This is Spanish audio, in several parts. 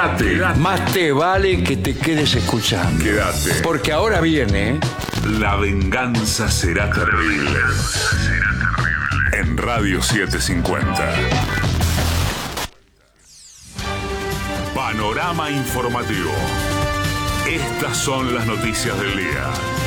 Quédate. Más te vale que te quedes escuchando. Quédate. Porque ahora viene... La venganza será terrible. En Radio 750. Panorama informativo. Estas son las noticias del día.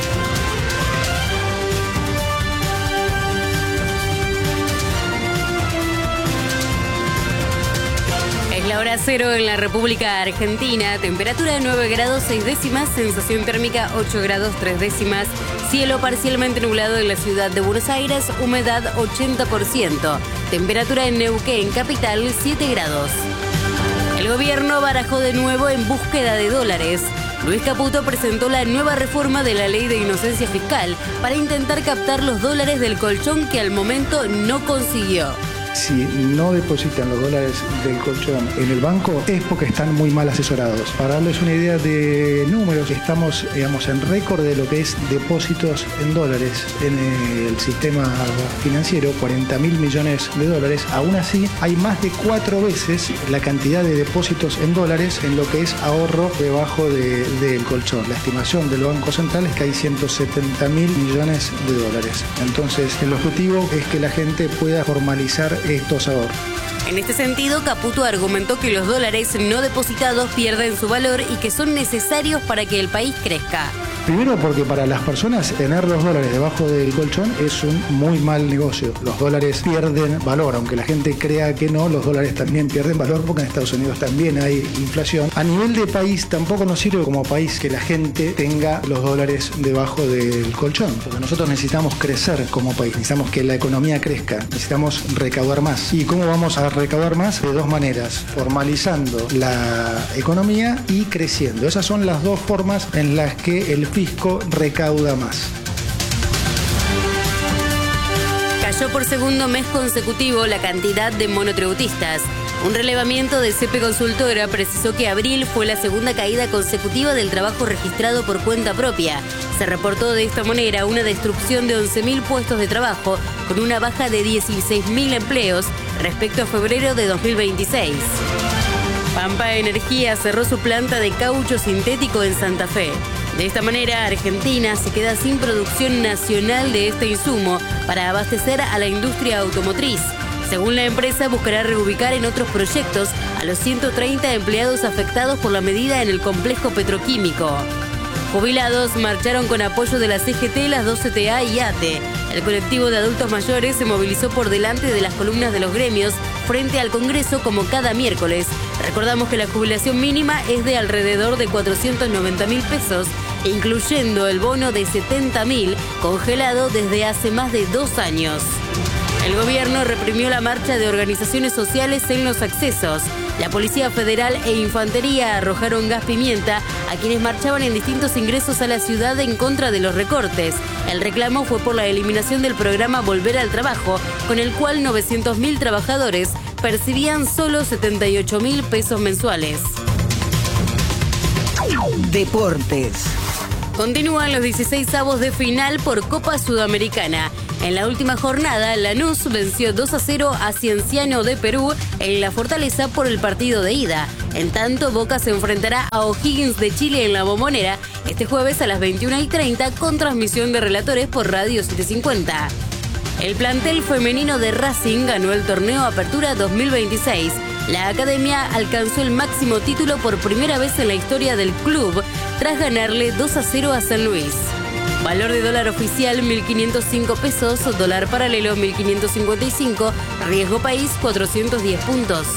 Es la hora cero en la República Argentina. Temperatura 9 grados 6 décimas, sensación térmica 8 grados 3 décimas, cielo parcialmente nublado en la ciudad de Buenos Aires, humedad 80%. Temperatura en Neuquén, capital, 7 grados. El gobierno barajó de nuevo en búsqueda de dólares. Luis Caputo presentó la nueva reforma de la ley de inocencia fiscal para intentar captar los dólares del colchón que al momento no consiguió. Si no depositan los dólares del colchón en el banco es porque están muy mal asesorados. Para darles una idea de números, estamos en récord de lo que es depósitos en dólares en el sistema financiero, 40.000 millones de dólares. Aún así, hay más de 4 veces la cantidad de depósitos en dólares en lo que es ahorro debajo del colchón. La estimación del Banco Central es que hay 170.000 millones de dólares. Entonces, el objetivo es que la gente pueda formalizar estos ahorros. En este sentido, Caputo argumentó que los dólares no depositados pierden su valor y que son necesarios para que el país crezca. Primero porque para las personas tener los dólares debajo del colchón es un muy mal negocio. Los dólares pierden valor, aunque la gente crea que no, los dólares también pierden valor porque en Estados Unidos también hay inflación. A nivel de país tampoco nos sirve como país que la gente tenga los dólares debajo del colchón, porque nosotros necesitamos crecer como país, necesitamos que la economía crezca, necesitamos recaudar más. ¿Y cómo vamos a recaudar más? De dos maneras, formalizando la economía y creciendo. Esas son las dos formas en las que el fisco recauda más. Cayó por segundo mes consecutivo la cantidad de monotributistas. Un relevamiento de CP Consultora precisó que abril fue la segunda caída consecutiva del trabajo registrado por cuenta propia. Se reportó de esta manera una destrucción de 11.000 puestos de trabajo, con una baja de 16.000 empleos respecto a febrero de 2026. Pampa Energía cerró su planta de caucho sintético en Santa Fe. De esta manera, Argentina se queda sin producción nacional de este insumo para abastecer a la industria automotriz. Según la empresa, buscará reubicar en otros proyectos a los 130 empleados afectados por la medida en el complejo petroquímico. Jubilados marcharon con apoyo de la CGT, las 2 CTA y ATE. El colectivo de adultos mayores se movilizó por delante de las columnas de los gremios frente al Congreso como cada miércoles. Recordamos que la jubilación mínima es de alrededor de 490.000 pesos, incluyendo el bono de 70.000 congelado desde hace más de 2 años. El gobierno reprimió la marcha de organizaciones sociales en los accesos. La Policía Federal e Infantería arrojaron gas pimienta a quienes marchaban en distintos ingresos a la ciudad en contra de los recortes. El reclamo fue por la eliminación del programa Volver al Trabajo, con el cual 900.000 trabajadores percibían solo 78.000 pesos mensuales. Deportes. Continúan los 16avos de final por Copa Sudamericana. En la última jornada, Lanús venció 2-0 a Cienciano de Perú en La Fortaleza por el partido de ida. En tanto, Boca se enfrentará a O'Higgins de Chile en La Bombonera este jueves a las 21:30 con transmisión de relatores por Radio 750. El plantel femenino de Racing ganó el torneo Apertura 2026. La academia alcanzó el máximo título por primera vez en la historia del club tras ganarle 2-0 a San Luis. Valor de dólar oficial 1.505 pesos, dólar paralelo 1.555, riesgo país 410 puntos.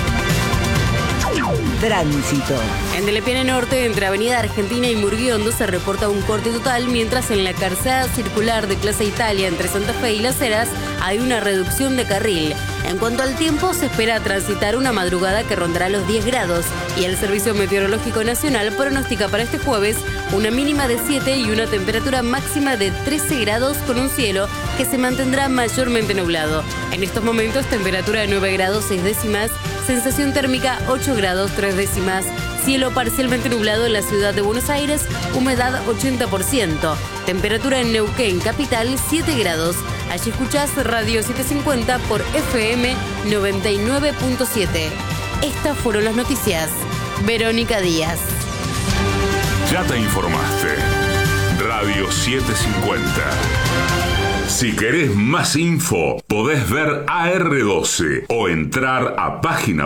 Tránsito. En Delepiane Norte, entre Avenida Argentina y Murguiondo, se reporta un corte total, mientras en la calzada circular de Plaza Italia entre Santa Fe y Las Heras hay una reducción de carril. En cuanto al tiempo, se espera transitar una madrugada que rondará los 10 grados y el Servicio Meteorológico Nacional pronostica para este jueves una mínima de 7 y una temperatura máxima de 13 grados con un cielo que se mantendrá mayormente nublado. En estos momentos, temperatura de 9 grados 6 décimas, sensación térmica 8 grados 3 décimas, cielo parcialmente nublado en la ciudad de Buenos Aires, humedad 80%, temperatura en Neuquén, capital 7 grados. Allí escuchás Radio 750 por FM 99.7. Estas fueron las noticias. Verónica Díaz. Ya te informaste. Radio 750. Si querés más info, podés ver AR12 o entrar a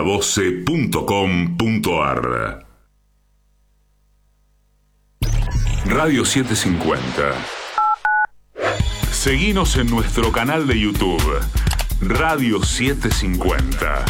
página12.com.ar. Radio 750. Seguinos en nuestro canal de YouTube, Radio 750.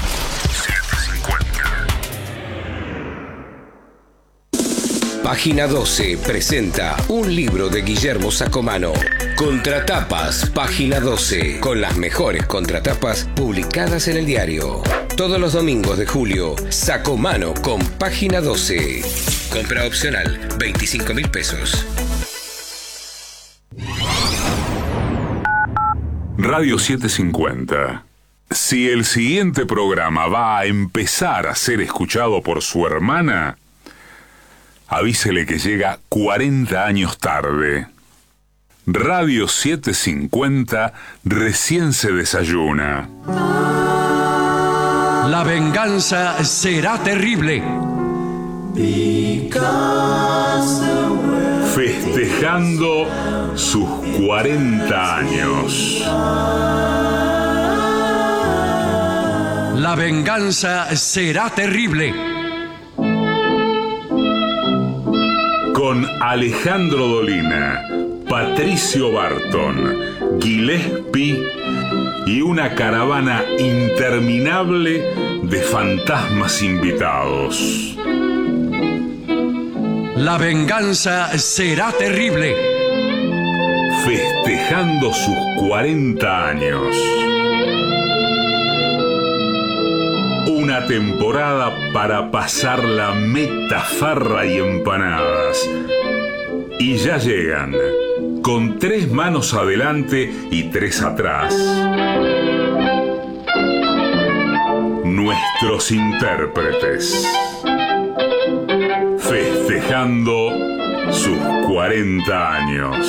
Página 12 presenta un libro de Guillermo Sacomano. Contratapas, Página 12, con las mejores contratapas publicadas en el diario. Todos los domingos de julio, Sacomano con Página 12. Compra opcional, 25.000 pesos. Radio 750. Si el siguiente programa va a empezar a ser escuchado por su hermana, avísele que llega 40 años tarde. Radio 750 recién se desayuna. La venganza será terrible. Festejando sus 40 años. La venganza será terrible. Con Alejandro Dolina, Patricio Barton, Gillespie y una caravana interminable de fantasmas invitados. La venganza será terrible. Festejando sus 40 años. Una temporada para pasar la metafarra y empanadas. Y ya llegan, con 3 manos adelante y 3 atrás, nuestros intérpretes. Festejando sus 40 años.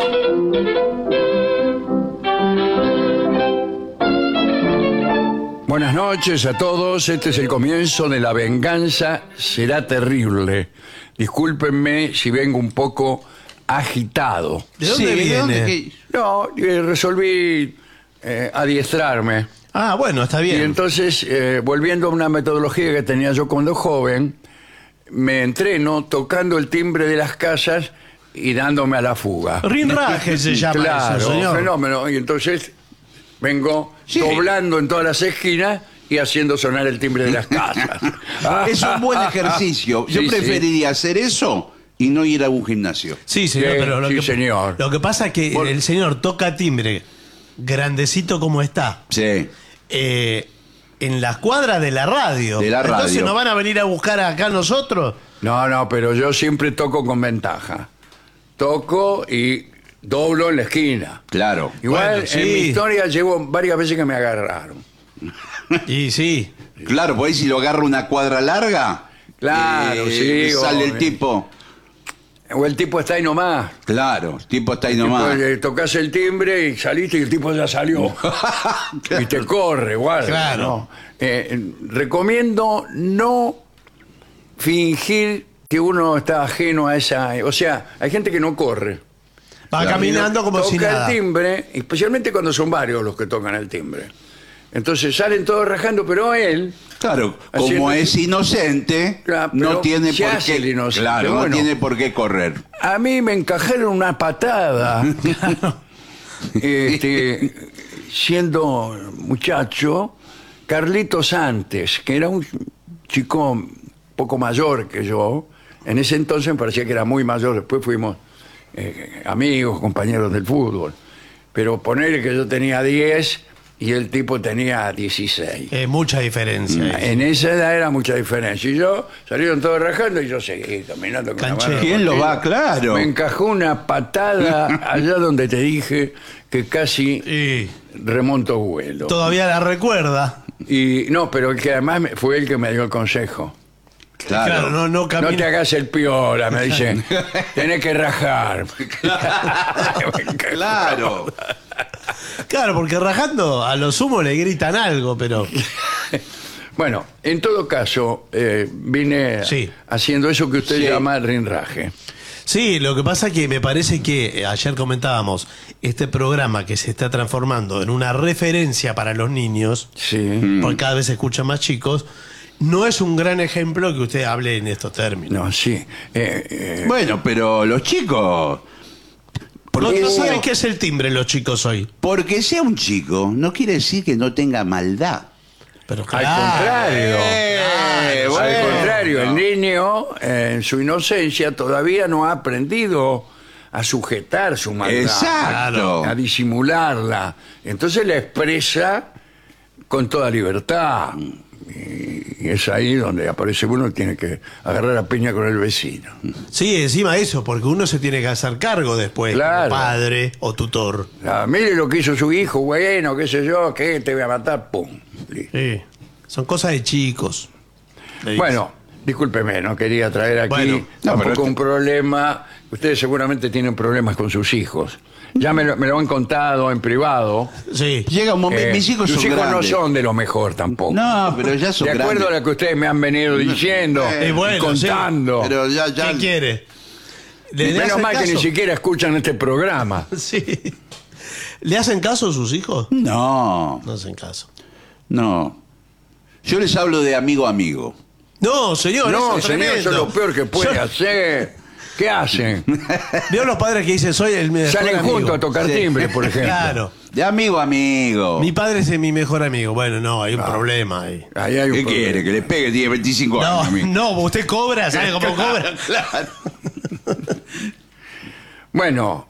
Buenas noches a todos. Este es el comienzo de La venganza será terrible. Discúlpenme si vengo un poco agitado. ¿De dónde viene? No, resolví adiestrarme. Ah, bueno, está bien. Y entonces, volviendo a una metodología que tenía yo cuando joven, me entreno tocando el timbre de las casas y dándome a la fuga. Rinraje se llama Claro, eso, señor. fenómeno. Y entonces vengo doblando en todas las esquinas y haciendo sonar el timbre de las casas. Es un buen ejercicio. Yo Sí, preferiría hacer eso y no ir a un gimnasio. Sí, señor, Sí, pero sí, señor. lo que pasa es que el señor toca timbre grandecito como está. Sí. En las cuadras de la radio. De la Entonces radio. nos van a venir a buscar acá nosotros. No, pero yo siempre toco con ventaja. Toco y doblo en la esquina. Claro. Igual Bueno, sí. en mi historia llevo varias veces que me agarraron. Y sí. Claro, pues si lo agarra una cuadra larga, Claro, sí, sale el obvio. tipo. O el tipo está ahí nomás. Claro, el tipo está ahí nomás. Tocas el timbre y saliste y el tipo ya salió. Y te corre, igual. Claro. ¿no? Recomiendo no fingir que uno está ajeno a esa... O sea, hay gente que no corre. Va caminando como si Toca nada. el timbre, especialmente cuando son varios los que tocan el timbre. Entonces salen todos rajando, pero él... Claro, Haciendo como es así. inocente, Claro, no pero tiene se por hace qué. el inocente. Claro, Bueno. no tiene por qué correr. A mí me encajaron una patada. Siendo muchacho, Carlitos Antes, que era un chico poco mayor que yo. En ese entonces me parecía que era muy mayor. Después fuimos amigos, compañeros del fútbol. Pero ponerle que yo tenía 10 y el tipo tenía 16. Mucha diferencia. En esa edad era mucha diferencia. Y yo salieron todos rajando y yo seguí caminando con la Canchero. mano. ¿Quién lo va? repartida. Claro. Me encajó una patada allá donde te dije que casi Y remonto vuelo. todavía la recuerda. Y no, pero el que además fue el que me dio el consejo. Claro. no No camina. te hagas el piola, me dice. Tenés que rajar. Claro. Claro, porque rajando a lo sumo le gritan algo, pero Bueno, en todo caso, vine Sí. haciendo eso que usted Sí. llama rinraje. Sí, lo que pasa es que me parece que ayer comentábamos este programa que se está transformando en una referencia para los niños, Sí. porque cada vez se escuchan más chicos, no es un gran ejemplo que usted hable en estos términos. No, sí. Bueno, pero los chicos... No saben qué es el timbre los chicos hoy. Porque sea un chico no quiere decir que no tenga maldad. Pero Al claro, contrario. Al bueno. contrario, el niño, en su inocencia, todavía no ha aprendido a sujetar su maldad. Exacto. A disimularla. Entonces la expresa con toda libertad. Y es ahí donde aparece uno y tiene que agarrar a piña con el vecino. sí, encima eso, porque uno se tiene que hacer cargo después, Claro. como padre o tutor. Mire lo que hizo su hijo, bueno, qué sé yo, que te voy a matar, pum. Listo. Sí. Son cosas de chicos. Le dice. Bueno, discúlpeme, no quería traer aquí Bueno, tampoco pero un problema. Ustedes seguramente tienen problemas con sus hijos. Ya me lo han contado en privado. Sí. Llega un momento... mis hijos sus son hijos grandes. no son de lo mejor tampoco. No, pero ya son de acuerdo grandes. a lo que ustedes me han venido diciendo, Y bueno, contando. Pero ya... ¿Qué quiere? Y ¿Le menos hacen mal que ni caso? siquiera escuchan este programa. Sí. ¿Le hacen caso a sus hijos? No, No hacen caso. no. Yo les hablo de amigo a amigo. No, señor, No, eso es señor, eso es tremendo. lo peor que puede hacer. ¿Qué hacen? Veo los padres que dicen, soy el mejor Salen amigo. juntos a tocar Sí. timbre, por ejemplo. Claro. De amigo a amigo. Mi padre es mi mejor amigo. Bueno, no, hay un problema ahí. Ahí hay un ¿Qué problema. quiere? Que le pegue, tiene 25 años. No, a mí. no, usted cobra, ¿sabe cómo cobra? Claro. Bueno,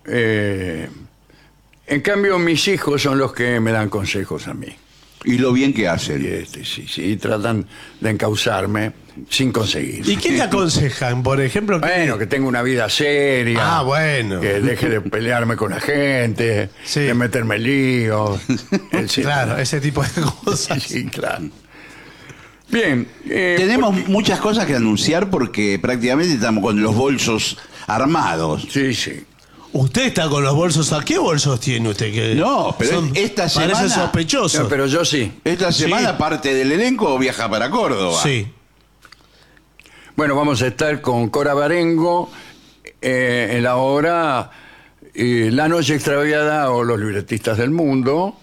en cambio mis hijos son los que me dan consejos a mí. Y lo bien que Y hacen. sí, tratan de encauzarme sin conseguir. ¿Y qué le aconsejan? Por ejemplo, que... Bueno, que tengo una vida seria. Ah, bueno. Que deje de pelearme con la gente, Sí. de meterme en líos. Claro, ese tipo de cosas. Sí, claro. Bien. Tenemos muchas cosas que anunciar porque prácticamente estamos con los bolsos armados. Sí, sí. Usted está con los bolsos. ¿A qué bolsos tiene usted? Que No, pero esta Parece semana- sospechoso. No, pero yo sí. Esta semana parte del elenco viaja para Córdoba. Sí. Bueno, vamos a estar con Cora Barengo en la obra La Noche Extraviada o Los Libretistas del Mundo.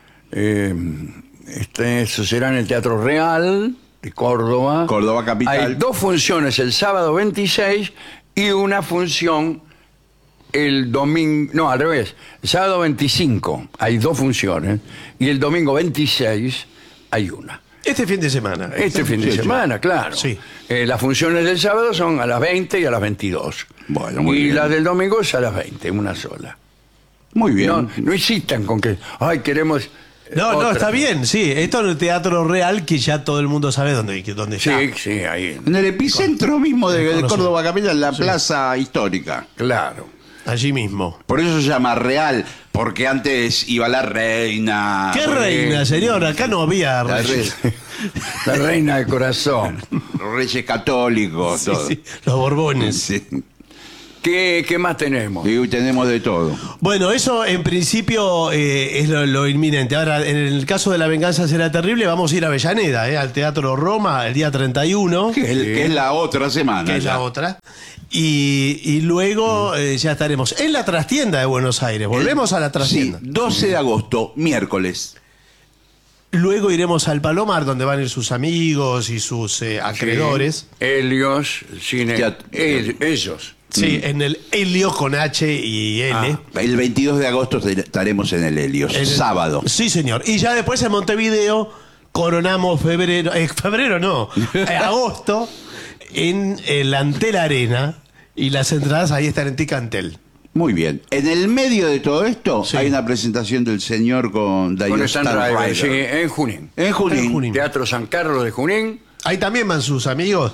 Eso será en el Teatro Real de Córdoba. Córdoba capital. Hay 2 funciones el sábado 26 y una función el domingo. No, al revés. El sábado 25 hay 2 funciones y el domingo 26 hay una. Este fin de semana. Este fin de Sí, semana, claro. Sí. Las funciones del sábado son a las 20 y a las 22. Bueno, muy y bien. las del domingo es a las 20, una sola. Muy bien. No insistan con que, ay, queremos... No, otra. está bien, sí. Esto en el Teatro Real, que ya todo el mundo sabe dónde está. Sí, sí, ahí. En el epicentro mismo de Conocido. Córdoba capital, en la plaza histórica. Claro. Allí mismo. Por eso se llama Real, porque antes iba la reina. ¿Qué reina, señor? Acá no había La reyes. La reina del corazón. Los reyes católicos, Sí, todo. sí, los Borbones. Sí. ¿Qué más tenemos? Y tenemos de todo. Bueno, eso en principio es lo inminente. Ahora, en el caso de La Venganza Será Terrible, vamos a ir a Avellaneda, al Teatro Roma, el día 31, Que es la otra semana. que es ya. la otra. Y luego ya estaremos en la trastienda de Buenos Aires. Volvemos a la Sí, trastienda. 12 de agosto, miércoles. Luego iremos al Palomar, donde van a ir sus amigos y sus acreedores. Helios, cine. Teatro. Ellos. Sí, en el Helio con H y L. El 22 de agosto estaremos en el Helios, En el- sábado. Sí, señor. Y ya después en Montevideo coronamos febrero, febrero no, agosto, en el Antel Arena. Y las entradas ahí están en Ticantel. Muy bien. En el medio de todo esto Sí. hay una presentación del señor con Darío Con el Stan Rider, Rider. sí, en Junín. En Junín. En Junín. Teatro San Carlos de Junín. Ahí también van sus amigos.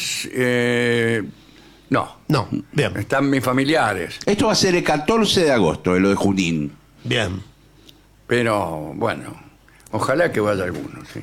No. No, bien, Están mis familiares. Esto va a ser el 14 de agosto, lo de Junín. bien. Pero bueno, ojalá que vaya alguno. Sí.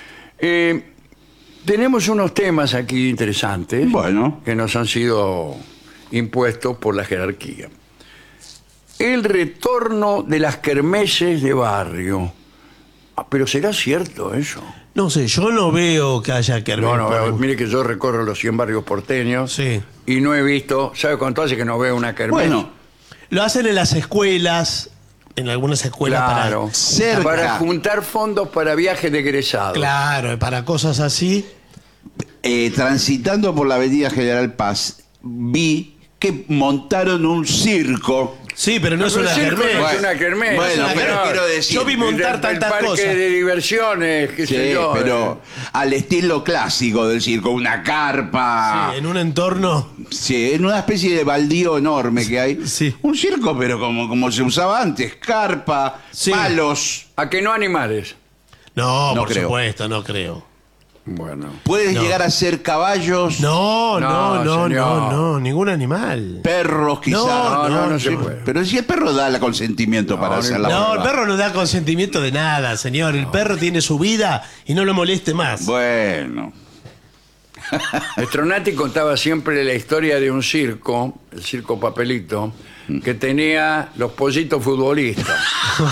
Tenemos unos temas aquí interesantes Bueno. que nos han sido impuestos por la jerarquía. El retorno de las kermeses de barrio. Pero ¿será cierto eso? No sé, yo no veo que haya kermés. No, veo. Mire que yo recorro los 100 barrios porteños Sí. y no he visto, ¿sabe cuánto hace que no veo una kermés? Bueno, Lo hacen en las escuelas, en algunas escuelas claro, cerca. para juntar fondos para viajes de egresados. Claro, para cosas así. transitando por la avenida General Paz, vi que montaron un circo. Sí, pero no es una circo kermés. no es una kermés. Bueno, señor. pero quiero decir, Yo vi montar El tantas parque cosas. de diversiones, qué Sí, sé yo. pero al estilo clásico del circo, una carpa. Sí, en un entorno. Sí, en una especie de baldío enorme que hay. Sí. Un circo, pero como se usaba antes, carpa, Sí. palos. ¿A que no animales? No, No por creo. supuesto, no creo. Bueno. Puedes No. llegar a ser caballos, No, No, señor. ningún animal. perros quizás. No se Sí, puede. pero si el perro da el consentimiento para no hacer la No, el prueba. perro no da consentimiento de nada, señor. El perro tiene su vida y no lo moleste más. Bueno. Stronati contaba siempre la historia de un circo, el circo Papelito, que tenía los pollitos futbolistas.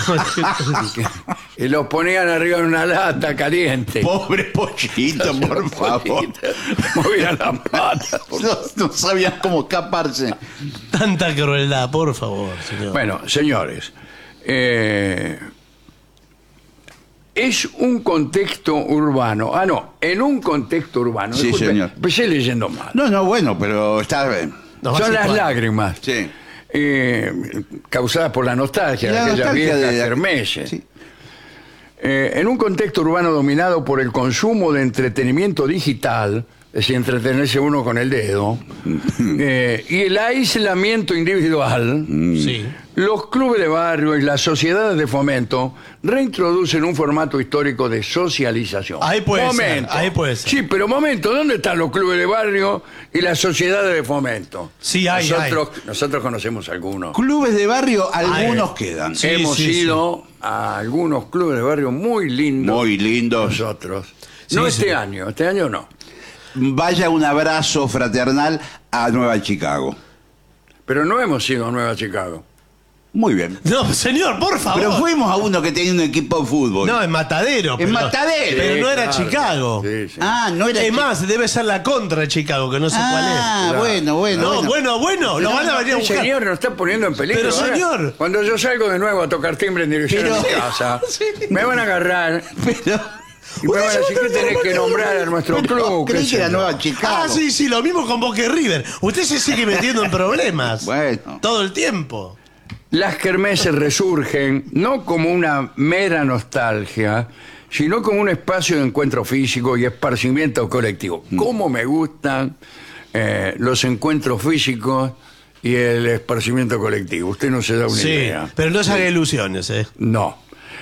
y los ponían arriba en una lata caliente. Pobre pollito, por favor. Movían las patas. No sabían cómo escaparse. Tanta crueldad, por favor, señor. Bueno, señores, es un contexto urbano. Ah, no, en un contexto urbano. Sí, Disculpe, señor. empecé leyendo mal. No, bueno, pero está bien. Nos va Son las situando. lágrimas. Sí. Causadas por la nostalgia La de aquellas nostalgia viejas de la- kermeses. Sí. En un contexto urbano dominado por el consumo de entretenimiento digital, es decir, entretenerse uno con el dedo, y el aislamiento individual, Sí. los clubes de barrio y las sociedades de fomento reintroducen un formato histórico de socialización. Ahí puede ser, Momento. ahí puede ser. Sí, pero momento, ¿dónde están los clubes de barrio y las sociedades de fomento? Sí, hay. Nosotros conocemos algunos. Clubes de barrio, algunos Ay. quedan. Sí, Hemos sí, ido a algunos clubes de barrio muy lindos. Muy lindos. Nosotros. Sí, No sí. este año no. Vaya un abrazo fraternal a Nueva Chicago. Pero no hemos ido a Nueva Chicago. Muy bien. No, señor, por favor. Pero fuimos a uno que tenía un equipo de fútbol. No, en Matadero. En pero- Matadero. Pero no era Claro. Chicago. Sí, sí. Ah, no era. Es más, debe ser la contra de Chicago, que no sé Ah, Claro. bueno. cuál es. No, bueno, lo van a venir a buscar. Señor, nos está poniendo en peligro. Pero, Ahora, señor. cuando yo salgo de nuevo a tocar timbre en dirección Pero- a mi casa, me van a agarrar Pero. y me van a decir que tenés que nombrar a nuestro club. qué Creí sé que era yo. Nueva Chicago. Ah, sí, lo mismo con Boca y River. Usted se sigue metiendo en problemas. Bueno. Todo el tiempo. Las kermeses resurgen no como una mera nostalgia, sino como un espacio de encuentro físico y esparcimiento colectivo. ¿Cómo me gustan los encuentros físicos y el esparcimiento colectivo? Usted no se da una Sí, idea. pero no se haga ilusiones, ¿eh? No.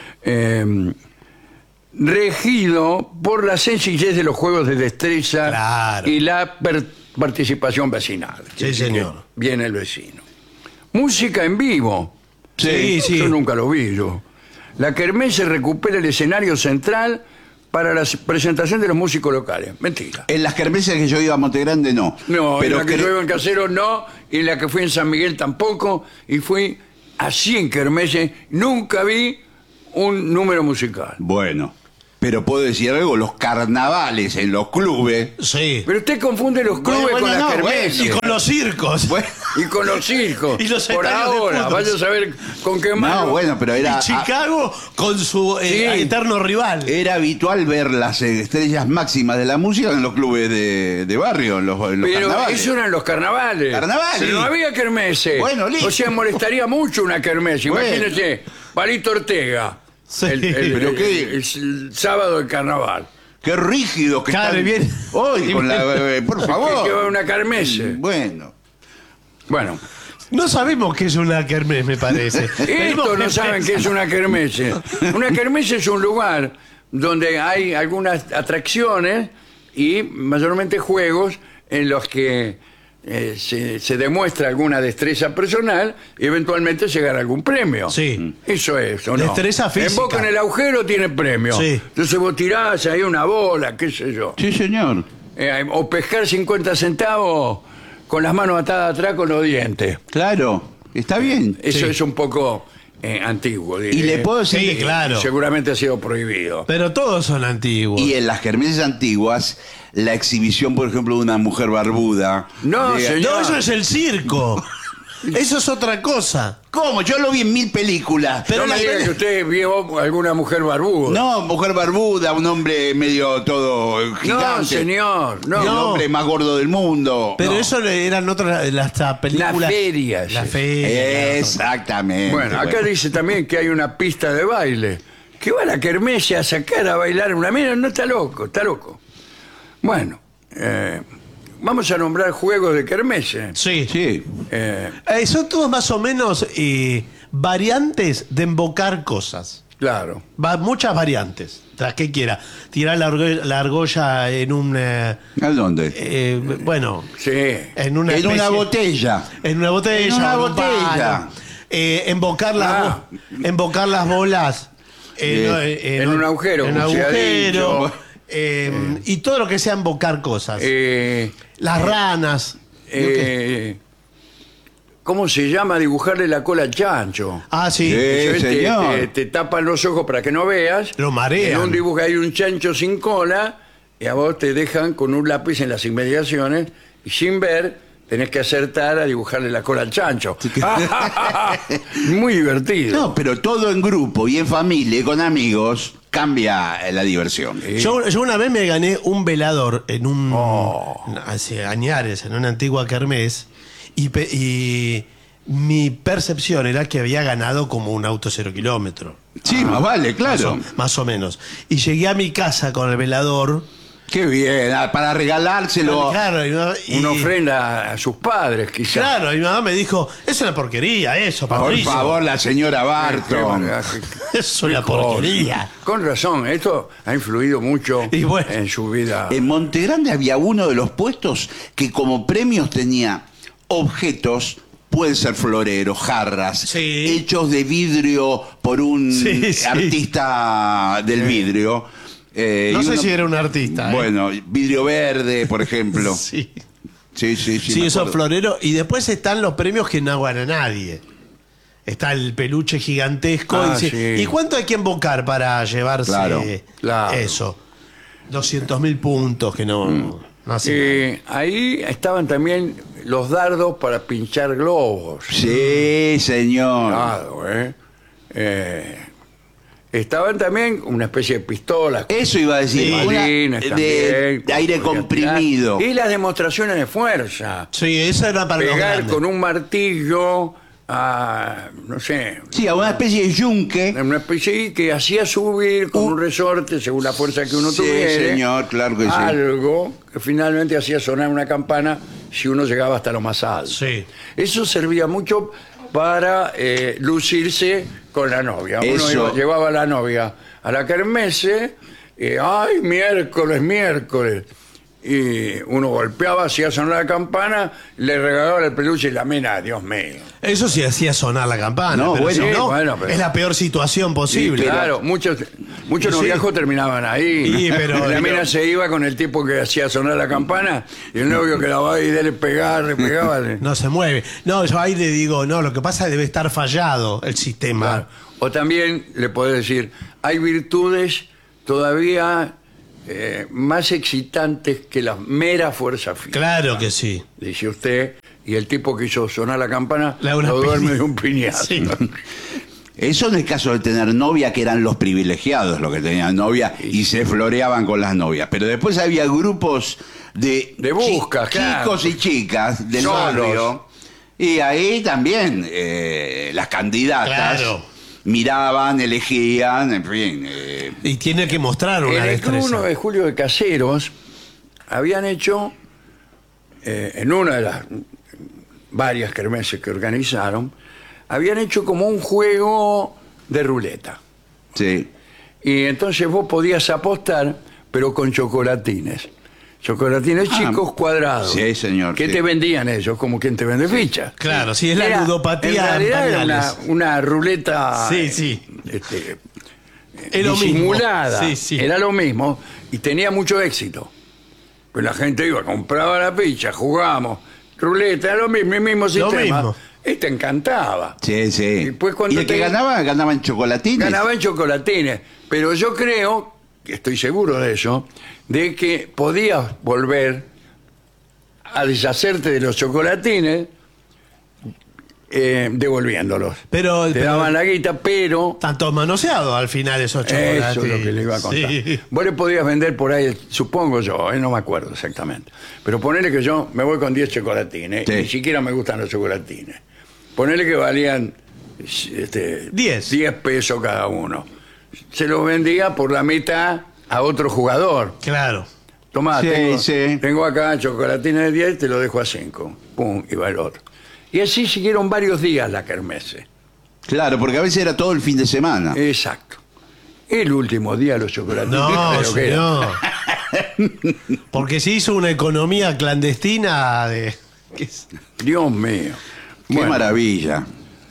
Regido por la sencillez de los juegos de destreza Claro. y la participación vecinal. Sí, señor. Viene el vecino. Música en vivo. Sí, sí. Yo nunca lo vi yo. La kermés recupera el escenario central para la presentación de los músicos locales. Mentira. En las kermeses que yo iba a Montegrande, no. No, pero en la que cre- yo iba en Casero no, y en la que fui en San Miguel tampoco, y fui así en kermeses, nunca vi un número musical. Bueno, pero puedo decir algo, los carnavales en los clubes. Sí. Pero usted confunde los clubes Bueno, con las no, kermeses. Y con los circos. Bueno, Y con los circos. Y los Por estadios de ahora, fútbol. vaya a saber con qué mano. no, bueno, pero era, Y Chicago con su Sí. eterno rival. era habitual ver las estrellas máximas de la música en los clubes de barrio, en los Pero carnavales. eso eran los carnavales. Carnavales. Pero no había kermeses. Bueno, listo. O sea, molestaría mucho una kermés. Bueno. Imagínese, Palito Ortega. Sí. ¿Pero qué? El sábado del carnaval. Qué rígido que Claro, están. bien. Hoy, con la, por Que va favor. una kermés. Bueno. Bueno, No sabemos qué es una kermés, me parece. estos no saben qué es una kermés. Una kermés es un lugar donde hay algunas atracciones y mayormente juegos en los que se demuestra alguna destreza personal y eventualmente se gana algún premio. Sí. Eso es, ¿o no? Destreza física. En Boca en el agujero tiene premio. Sí. Entonces vos tirás ahí una bola, qué sé yo. Sí, señor. O pescar 50 centavos con las manos atadas atrás con los dientes. Claro, está bien. Eso Sí. es un poco antiguo. Y le puedo decir, Sí, claro. Seguramente ha sido prohibido. Pero todos son antiguos. y en las kermeses antiguas, la exhibición, por ejemplo, de una mujer barbuda. No, de- señor. No, eso es el circo. Eso es otra cosa. ¿Cómo? Yo lo vi en 1000 películas. Pero No me la- diga que usted vio alguna mujer barbuda. No, mujer barbuda, un hombre medio todo gigante. No, señor. No. El hombre más gordo del mundo. Pero No. eso eran otras de las películas. Las ferias. Las ferias. Exactamente. Bueno, acá dice también que hay una pista de baile. Que va a la kermesse a sacar a bailar una mina. No, está loco, está loco. Bueno, vamos a nombrar juegos de kermesse. Sí. Sí. Son todos más o menos variantes de embocar cosas. Claro. Muchas variantes. Tras que quiera. Tirar la argolla en un. ¿A dónde? Bueno. Sí. En una, En una especie- botella. En una botella. En una o un botella. palo. Embocar las bolas. En un agujero, En un como se ha agujero. dicho. Y todo lo que sea embocar cosas. Las ranas. ¿Cómo se llama dibujarle la cola al chancho? Ah, sí. Sí. Eso es, señor. te tapan los ojos para que no veas. Lo marean. En un dibujo hay un chancho sin cola y a vos te dejan con un lápiz en las inmediaciones y sin ver tenés que acertar a dibujarle la cola al chancho. Muy divertido. No, pero todo en grupo y en familia y con amigos cambia la diversión. Yo una vez me gané un velador en hace añares, en una antigua kermés, y mi percepción era que había ganado como un auto 0 kilómetro. Sí, más vale, claro. Más o menos. Y llegué a mi casa con el velador. Qué bien, para regalárselo. Claro, y Una ofrenda a sus padres, quizás. claro, y mi mamá me dijo, es una porquería eso, Por Patricio. favor, la señora Barton. Es una porquería. Con razón, esto ha influido mucho Y bueno. en su vida. En Montegrande había uno de los puestos que como premios tenía objetos, pueden ser floreros, jarras, Sí. hechos de vidrio por un Sí, sí. artista del vidrio. No y sé uno- si era un artista. Bueno, vidrio verde, por ejemplo. Sí. Sí, sí, sí. Sí, me esos acuerdo. floreros. Y después están los premios que no gana nadie. Está el peluche gigantesco. Ah, y, dice, sí. ¿y cuánto hay que invocar para llevarse Claro. eso? 200.000 puntos que no hace nada. Ahí estaban también los dardos para pinchar globos. Sí, señor. Claro, estaban también una especie de pistolas. Eso iba a decir. Sí. una balines de también, aire podía comprimido. tirar. Y las demostraciones de fuerza. Sí, esa era para los Pegar grandes. con un martillo a, no sé, Sí, a una especie de yunque. una especie que hacía subir con un resorte según la fuerza que uno Sí, tuviera. señor, claro que sí. Algo que finalmente hacía sonar una campana si uno llegaba hasta lo más alto. Sí. Eso servía mucho para lucirse con la novia. Uno Eso. llevaba a la novia a la kermesse, ¡ay, miércoles! Y uno golpeaba, hacía sonar la campana, le regalaba el peluche y la mina, Dios mío. Eso sí hacía sonar la campana. No, pero bueno, si no, bueno, pero- es la peor situación posible. Sí, claro, muchos Sí. noviazgos terminaban ahí. Sí, pero- la mina se iba con el tipo que hacía sonar la campana y el novio que la va y le pegaba. No se mueve. No, yo ahí le digo, no, lo que pasa es que debe estar fallado el sistema. Claro. O también le podés decir, hay virtudes todavía más excitantes que la mera fuerza física. Claro que sí. Dice usted, y el tipo que hizo sonar la campana Le da una lo duerme piña. de un piñazo. Sí. Eso en el caso de tener novia, que eran los privilegiados los que tenían novia y se floreaban con las novias. Pero después había grupos de buscas, claro. chicos y chicas del Solos. barrio. Y ahí también las candidatas Claro. miraban, elegían, en fin. Y tiene que mostrar En una el Club 1 destreza. de Julio de Caseros habían hecho, en una de las varias kermeses que organizaron, habían hecho como un juego de ruleta. Sí. Y entonces vos podías apostar, pero con chocolatines. Chocolatines chicos cuadrados. sí, señor, ¿Qué sí. te vendían ellos? Como quien te vende fichas. Claro, sí, es la ludopatía En realidad en era pañales. una ruleta Sí, sí. Es lo mismo. disimulada. Sí, sí. Era lo mismo y tenía mucho éxito. Pues la gente iba, compraba la ficha, jugábamos, ruleta, era lo mismo, el mismo sistema. mismo. Esta encantaba. Sí, sí. Y pues cuando el que te- ganaba en chocolatines. Ganaba en chocolatines. Pero yo creo, estoy seguro de eso, de que podías volver a deshacerte de los chocolatines devolviéndolos. Pero Te daban la guita, pero... están todos manoseados al final esos chocolates. Eso es lo que le iba a contar. Sí. Vos le podías vender por ahí, supongo yo, no me acuerdo exactamente. Pero ponele que yo me voy con 10 chocolatines, Sí. ni siquiera me gustan los chocolatines. Ponele que valían 10 pesos cada uno. Se los vendía por la mitad a otro jugador. Claro. Tomá, Sí, sí. tengo acá chocolatines de 10, te lo dejo a 5. Pum, y va el otro. Y así siguieron varios días la kermesse. Claro, porque a veces era todo el fin de semana. Exacto. El último día los chocolatines. No, pero que era. señor. Porque se hizo una economía clandestina de... Dios mío. Qué Bueno, maravilla.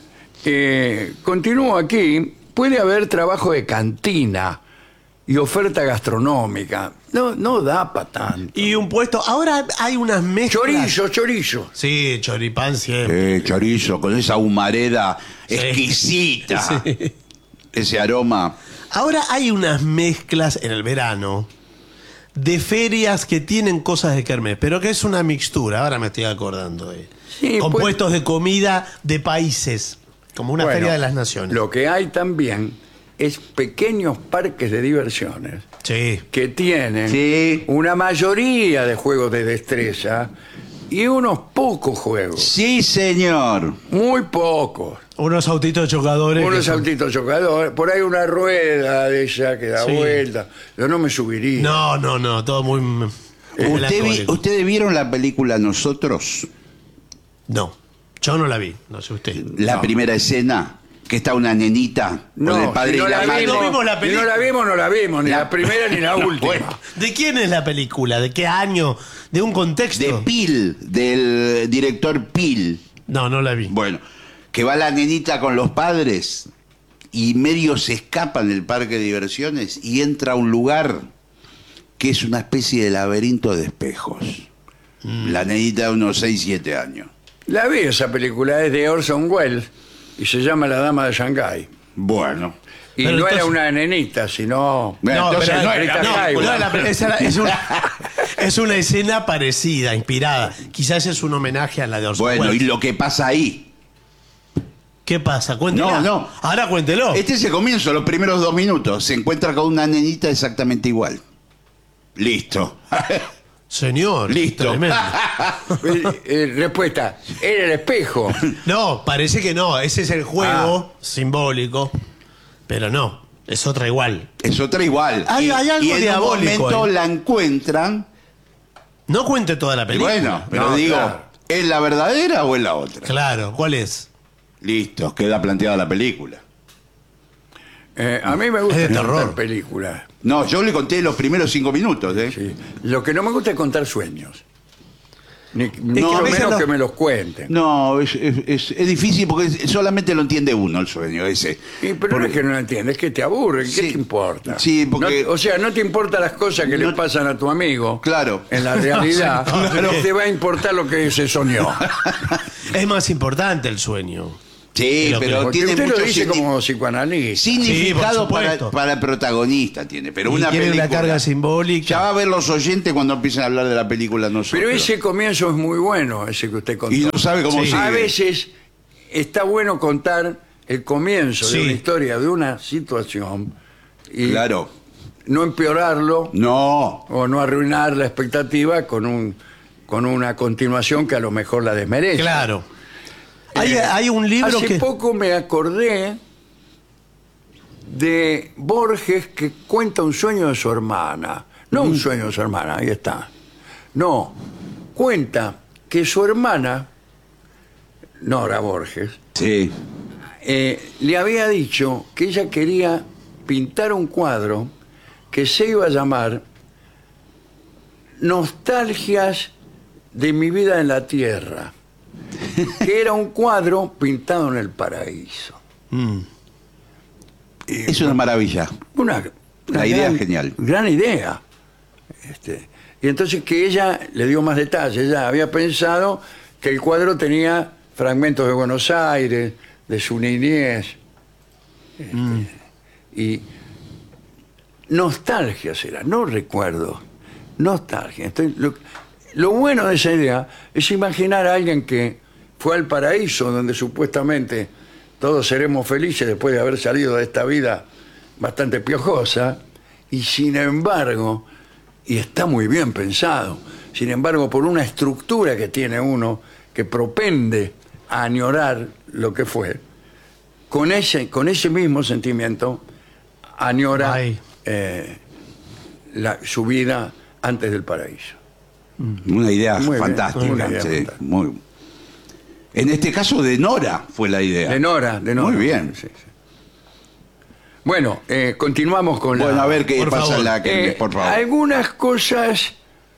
continúo aquí. Puede haber trabajo de cantina y oferta gastronómica. No da para tanto. Y un puesto... Ahora hay unas mezclas... Chorizo. Sí, choripán siempre. Chorizo, con esa humareda Sí. exquisita. Sí. Ese aroma. Ahora hay unas mezclas en el verano de ferias que tienen cosas de kermés, pero que es una mixtura, ahora me estoy acordando. Sí, Compuestos de comida de países, como una Bueno, feria de las naciones. Lo que hay también es pequeños parques de diversiones Sí. que tienen Sí. una mayoría de juegos de destreza y unos pocos juegos. Sí, señor. Muy pocos. Unos autitos chocadores. que Unos son- autitos chocadores. Por ahí una rueda de esa que da Sí. vuelta. Yo no me subiría. No, todo muy melancólico. ¿Ustedes vieron la película Nosotros? No, yo no la vi, no sé usted. La primera escena, que está una nenita con el padre si no y la la madre. vimos, No vimos la si no película. la vimos, ni la primera ni la última. Bueno, ¿De quién es la película? ¿De qué año? ¿De un contexto? de Pil, del director Pil. No la vi. Bueno, que va la nenita con los padres y medio se escapan del parque de diversiones y entra a un lugar que es una especie de laberinto de espejos. La nenita de unos 6, 7 años. La vi esa película, es de Orson Welles y se llama La Dama de Shanghái. Bueno. Y Pero no entonces- era una nenita, sino... Bueno, entonces pero- no era- es una escena parecida, inspirada. Quizás es un homenaje a la de Orson Bueno, y Welles. lo que pasa ahí. ¿Qué pasa? Cuéntelo. No. Ahora cuéntelo. Este es el comienzo, los primeros 2 minutos. Se encuentra con una nenita exactamente igual. Listo. Señor. Listo. tremendo. Respuesta, era el espejo. No, parece que no. Ese es el juego Ah. simbólico. Pero no, es otra igual. Es otra igual. Hay algo y en diabólico un momento ahí. la encuentran. No cuente toda la Y película. bueno, pero No, digo, claro. ¿es la verdadera o es la otra? Claro, ¿cuál es? Listo, queda planteada la película. A mí me gusta Es de contar terror. películas. No, yo le conté los primeros 5 minutos. Sí. Lo que no me gusta es contar sueños. Ni que mucho a veces menos los- que me los cuenten. No, es difícil porque solamente lo entiende uno el sueño ese. Pero no es que no lo entiendes, es que te aburre. ¿Qué Sí. te importa? Sí, porque- No- o sea, no te importan las cosas que le pasan a tu amigo. Claro. En la realidad, No, pero te va a importar lo que se soñó. Es más importante el sueño. Sí, Pero pero Porque tiene usted mucho lo dice como psicoanalista. significado Sí, por para, supuesto. para el protagonista tiene. Pero Y una tiene película. una carga simbólica. Ya va a ver los oyentes cuando empiecen a hablar de la película nosotros. Pero ese comienzo es muy bueno, ese que usted contó. Y no sabe cómo Sí. sigue. A veces está bueno contar el comienzo Sí. de una historia, de una situación, y Claro. no empeorarlo No. o no arruinar la expectativa con una continuación que a lo mejor la desmerece. Claro. Hay un libro Hace que... poco me acordé de Borges que cuenta un sueño de su hermana. No un sueño de su hermana, ahí está. No, cuenta que su hermana, Nora Borges, Sí. le había dicho que ella quería pintar un cuadro que se iba a llamar Nostalgias de mi vida en la tierra, que era un cuadro pintado en el paraíso. Es una maravilla. Una La idea es genial. Gran idea. Y entonces que ella le dio más detalles. Ella había pensado que el cuadro tenía fragmentos de Buenos Aires, de su niñez. Y nostalgia será, no recuerdo. Nostalgia. Lo bueno de esa idea es imaginar a alguien que fue al paraíso, donde supuestamente todos seremos felices después de haber salido de esta vida bastante piojosa, y sin embargo, y está muy bien pensado, sin embargo, por una estructura que tiene uno que propende a añorar lo que fue, con ese mismo sentimiento añora su vida antes del paraíso. Una idea Muy bien, fantástica. una idea sí, fantástica. En este caso de Nora fue la idea. De Nora. Muy bien. Sí. Bueno, continuamos con Bueno, a ver qué Por pasa favor. en la que, por favor. algunas cosas,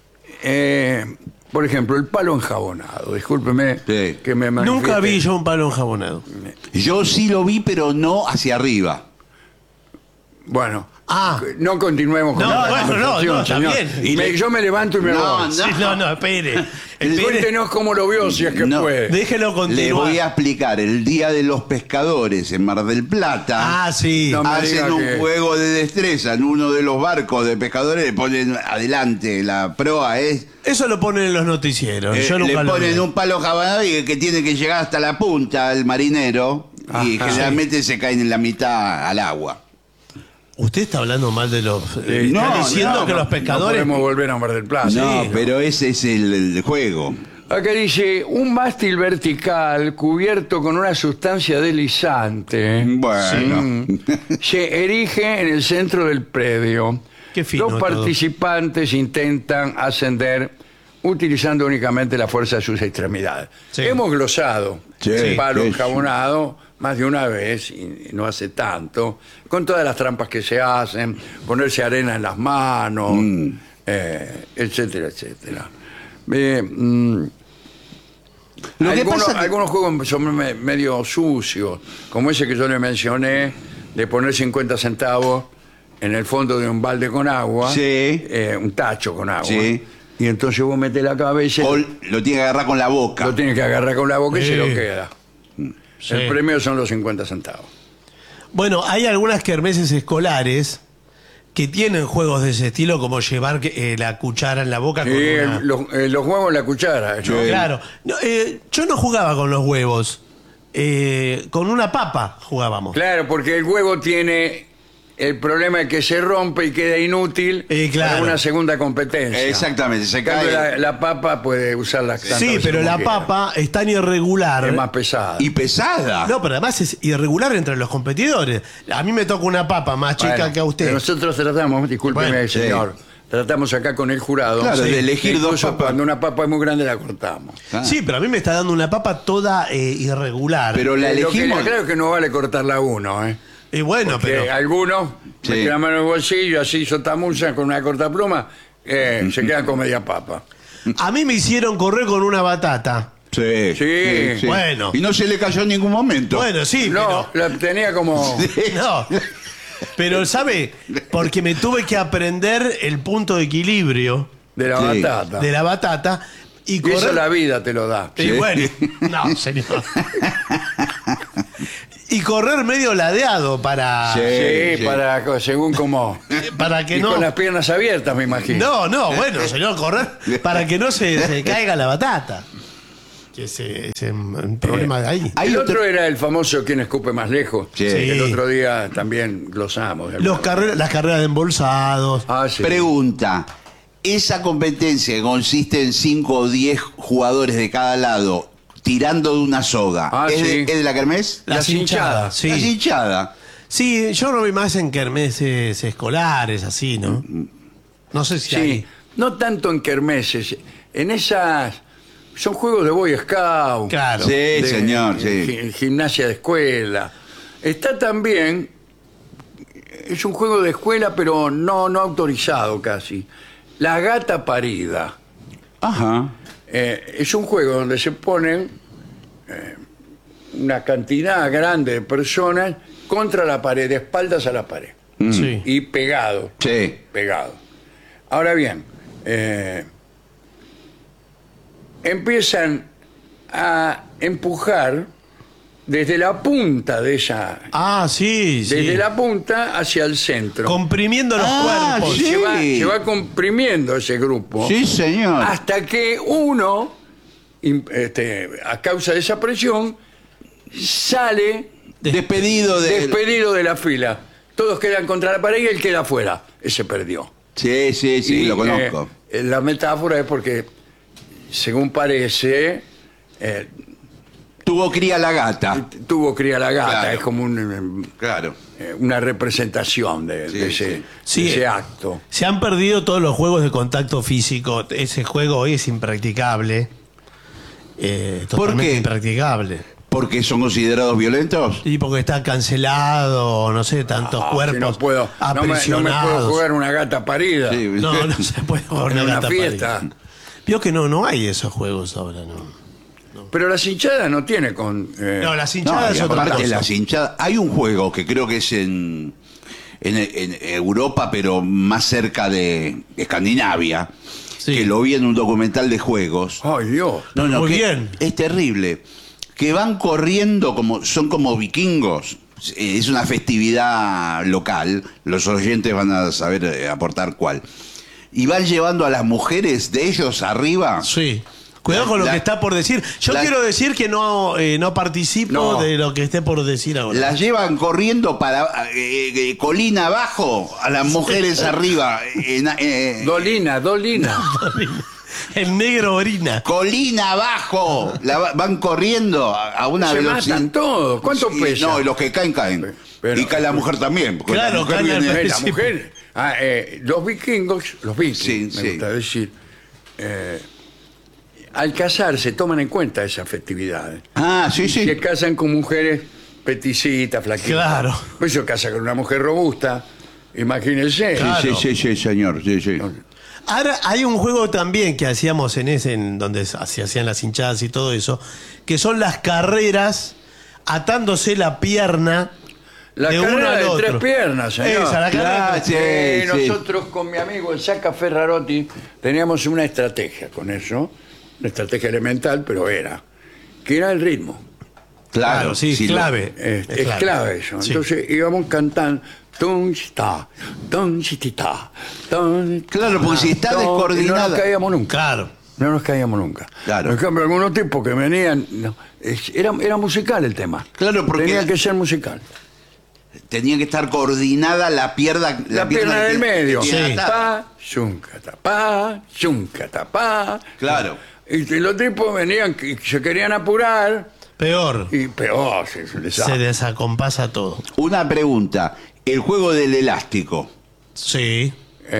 por ejemplo, el palo enjabonado. Discúlpeme Sí. que me Nunca manifieste. vi yo un palo enjabonado. Yo sí lo vi, pero no hacia arriba. Bueno, Ah. no continuemos con No, la bueno, conversación, no, está señor. bien. Yo me levanto y me No, voy. no. Sí, no, espere. Cuéntenos cómo lo vio, si es que No. puede. Déjelo Le continuar. voy a explicar. El Día de los Pescadores en Mar del Plata. Ah, sí. No me Hacen diga un que- juego de destreza en uno de los barcos de pescadores, le ponen adelante la proa, Eso lo ponen en los noticieros. Yo le nunca lo ponen vi. un palo jabalí que tiene que llegar hasta la punta el marinero y Ajá. generalmente se caen en la mitad al agua. Usted está hablando mal de los... No, está diciendo no, que no, los pescadores... No podemos volver a Mar del Plata. No, Sí, pero ese es el juego. Acá dice, un mástil vertical cubierto con una sustancia deslizante Bueno. se erige en el centro del predio. Qué fino Los todo. participantes intentan ascender utilizando únicamente la fuerza de sus extremidades. Sí. Hemos glosado Sí, el palo sí, enjabonado más de una vez, y no hace tanto, con todas las trampas que se hacen, ponerse arena en las manos, etcétera, etcétera. Lo que pasa que- Algunos juegos son medio sucios, como ese que yo le mencioné, de poner 50 centavos en el fondo de un balde con agua, Sí. un tacho con agua, Sí. y entonces vos metés la cabeza, O lo tiene que agarrar con la boca. lo tienes que agarrar con la boca y Sí. se lo queda. Sí. El premio son los 50 centavos. Bueno, hay algunas kermeses escolares que tienen juegos de ese estilo, como llevar la cuchara en la boca Sí, con una... los huevos en la cuchara. ¿no? Sí. Claro. No, yo no jugaba con los huevos. Con una papa jugábamos. Claro, porque el huevo tiene el problema de que se rompe y queda inútil Claro. para una segunda competencia. Exactamente, se En cambio, cae. la papa puede usarla tantas Sí, veces pero como la quiera. papa es tan irregular. Es más pesada. Y pesada. No, pero además es irregular entre los competidores. A mí me toca una papa más chica Bueno, que a usted. Nosotros tratamos, discúlpeme, Bueno, sí. señor, tratamos acá con el jurado. Claro, de elegir dos Incluso papas. cuando una papa es muy grande la cortamos. Ah. Sí, pero a mí me está dando una papa toda irregular. Pero la Lo que elegimos. claro que no vale cortarla a uno, ¿eh? Y bueno, Que pero... algunos Sí. meten la mano en el bolsillo, así sotamusa con una cortapluma, se quedan con media papa. A mí me hicieron correr con una batata. Sí, Sí. Bueno. Y no se le cayó en ningún momento. Bueno, sí, No, la tenía como... pero... No. Pero, ¿sabe? Porque me tuve que aprender el punto de equilibrio de la Sí. batata. de la batata y Y eso correr... la vida te lo da. Y bueno, no, señor. Y correr medio ladeado para... Sí. Sí, sí. según como... Para que Y no... con las piernas abiertas, me imagino. No, bueno, señor, correr para que no se caiga la batata. Que ese problema de ahí. Hay El otro- otro era el famoso quien escupe más lejos. Sí. El otro día también glosamos. de alguna manera. Las carreras de embolsados. Ah, sí. Pregunta. Esa competencia que consiste en 5 o 10 jugadores de cada lado tirando de una soga. Ah, ¿Es, sí. ¿Es de la kermés? Las hinchadas, sí. La hinchada. Sí, yo lo vi más en kermeses escolares, así, ¿no? No sé si Sí, hay. no tanto en kermeses. En esas... Son juegos de Boy Scout. Claro. Sí, de- señor, sí. Gimnasia de escuela. Está también... Es un juego de escuela, pero no autorizado casi. La gata parida. Ajá. Es un juego donde se ponen una cantidad grande de personas contra la pared, de espaldas a la pared. Sí. Y pegado. Sí. Pegado. Ahora bien, empiezan a empujar desde la punta de esa... Ah, sí, sí. Desde la punta hacia el centro. Comprimiendo los cuerpos. sí. Se va comprimiendo ese grupo. Sí, señor. Hasta que uno, a causa de esa presión, sale Despedido de... despedido de la fila. Todos quedan contra la pared y él queda afuera. Ese perdió. Sí, sí, sí, Y, lo conozco. La metáfora es porque, según parece, Tuvo cría la gata. tuvo cría la gata. Claro. Es como Claro. una representación de ese Sí. acto. Se han perdido todos los juegos de contacto físico. Ese juego hoy es impracticable. Totalmente qué? impracticable. ¿Porque son considerados violentos? Y porque está cancelado, no sé, tantos cuerpos Si no puedo, no me puedo jugar una gata parida Sí. No se puede jugar en una una gata fiesta. parida. Vio que no hay esos juegos ahora, ¿no? Pero las hinchadas no tiene con... No, las No, hinchadas y es otra aparte cosa. las hinchadas. Hay un juego que creo que es en Europa, pero más cerca de Escandinavia, Sí. que lo vi en un documental de juegos. ¡Ay, Dios! Muy que bien. Es terrible. Que van corriendo son como vikingos. Es una festividad local. Los oyentes van a saber aportar cuál. Y van llevando a las mujeres de ellos arriba. Sí. Cuidado con lo que está por decir. Yo quiero decir que no participo No. de lo que esté por decir ahora. Las llevan corriendo para colina abajo, a las mujeres arriba. Dolina. En negro orina. Colina abajo. Van corriendo a una Se velocidad. matan todos. ¿Cuánto Sí, pesa? No, y los que caen. Pero- y cae la mujer también. porque Claro, la mujer cae la viene- mujer. La mujer... los vikingos, Sí, me sí. gusta decir, al casarse toman en cuenta esas festividades. Ah, sí, sí. Se casan con mujeres peticitas, flaquitas. Claro. Pues se casa con una mujer robusta, imagínense. Claro. Sí, señor. Sí, sí. Ahora hay un juego también que hacíamos en donde se hacían las hinchadas y todo eso, que son las carreras atándose la pierna La de uno carrera al de otro. tres piernas, señor. Esa, la carrera de Ah, sí, sí. Nosotros con mi amigo el Saca Ferrarotti teníamos una estrategia con eso, una estrategia elemental, pero que era el ritmo. Claro, sí, sí, clave. Es clave eso. Sí. Entonces íbamos cantando. Claro, Claro, porque si está no descoordinada. nos caíamos nunca. Claro. No nos caíamos nunca. Claro. Por ejemplo, algunos tipos que venían. Era musical el tema. Claro, porque- Tenía que ser musical. Tenía que estar coordinada la pierna. La pierna del medio. que tiene Sí. atada. Pa, yunca, pa. Claro. Y los tipos venían y se querían apurar. Peor. Y peor, se les Se desacompasa todo. Una pregunta. El juego del elástico. Sí.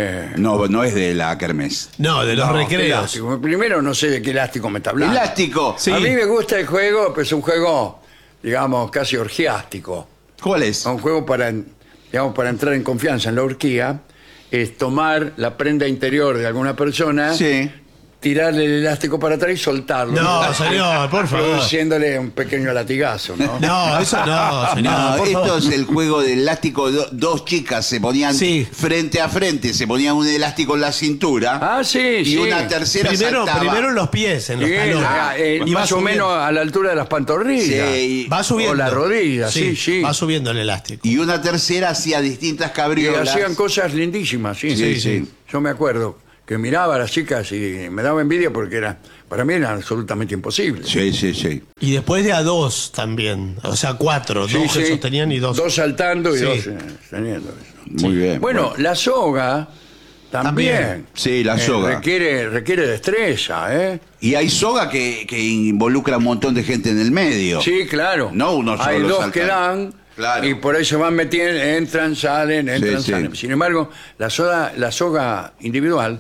No es de la kermés. No, de los No, recreos. elástico. Primero no sé de qué elástico me está hablando. Elástico. Sí. A mí me gusta el juego, pero es un juego, digamos, casi orgiástico. ¿Cuál es? Un juego para entrar en confianza en la orgía, es tomar la prenda interior de alguna persona, Sí. tirarle el elástico para atrás y soltarlo. No, señor, por favor. Produciéndole un pequeño latigazo, ¿no? No, eso no, señor. No, por esto favor. es el juego del elástico. Dos chicas se ponían Sí. frente a frente, se ponían un elástico en la cintura. Ah, sí, y sí. una tercera Primero saltaba. en los pies, en los Sí, talones. Y va más o subiendo. menos a la altura de las pantorrillas. Sí, Va subiendo. O la rodilla, sí. Va subiendo el elástico. y una tercera hacía distintas Y cabriolas. hacían cosas lindísimas, sí. Sí, sí. Yo me acuerdo que miraba a las chicas y me daba envidia porque para mí era absolutamente imposible. Sí, sí, sí. Y después de a dos también. O sea, cuatro. Sí, Dos que sí. sostenían y dos. Dos saltando y Sí. dos teniendo eso. Muy bien. Bueno, la soga también. Sí, la soga. Requiere destreza, ¿eh? Y hay soga que involucra a un montón de gente en el medio. Sí, claro. No uno Hay solo dos saltando. que dan Claro. y por ahí se van metiendo, entran, salen, Sí. salen. Sin embargo, la soga individual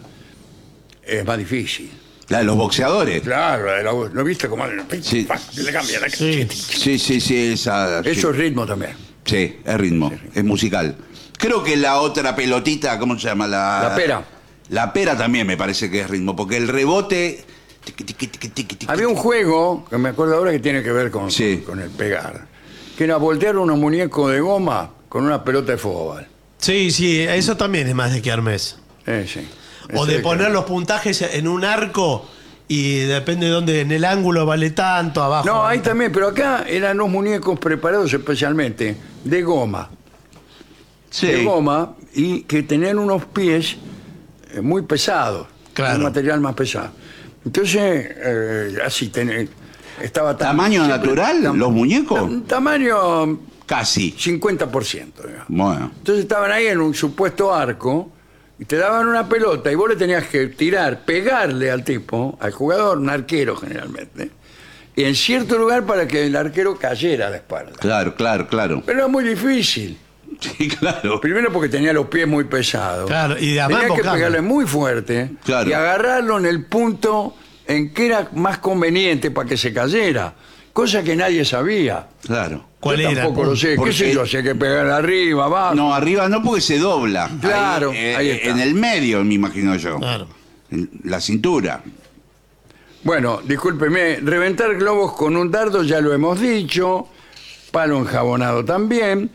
es más difícil. La de los boxeadores. Claro, ¿lo viste cómo Sí. le cambia la Sí. Sí, esa. sí. Eso es ritmo también. Sí, es ritmo, es musical. Creo que la otra pelotita, ¿cómo se llama? La pera. La pera también me parece que es ritmo, porque el rebote... Había un juego, que me acuerdo ahora, que tiene que ver con el pegar, que era voltear unos muñecos de goma con una pelota de fútbol. Sí, sí, eso también es más de kermés. Sí. O Ese de que- poner los puntajes en un arco y depende de dónde, en el ángulo vale tanto, abajo. No, vale ahí tanto. también, pero acá eran unos muñecos preparados especialmente de goma. Sí. De goma y que tenían unos pies muy pesados. Claro. Un material más pesado. Entonces, así, estaba ¿Tamaño natural, los muñecos? Un tamaño Casi. 50%. digamos. Bueno. Entonces estaban ahí en un supuesto arco y te daban una pelota y vos le tenías que tirar, pegarle al tipo, al jugador, un arquero generalmente, y en cierto lugar para que el arquero cayera a la espalda. Claro. Pero era muy difícil. Sí, claro. Primero porque tenía los pies muy pesados. Claro, y además tenía que embocando. pegarle muy fuerte Claro. y agarrarlo en el punto en que era más conveniente para que se cayera. Cosa que nadie sabía. Claro. ¿Cuál Yo era? tampoco lo sé. ¿Qué Porque- sé yo? Si hay que pegarle arriba, abajo. No, arriba no porque se dobla. Claro, ahí está. En el medio, me imagino yo. Claro. En la cintura. Bueno, discúlpeme, reventar globos con un dardo ya lo hemos dicho, palo enjabonado también,